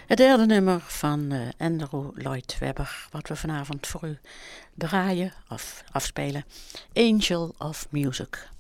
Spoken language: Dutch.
Het derde nummer van Andrew Lloyd Webber, wat we vanavond voor u draaien of afspelen. Angel of Music.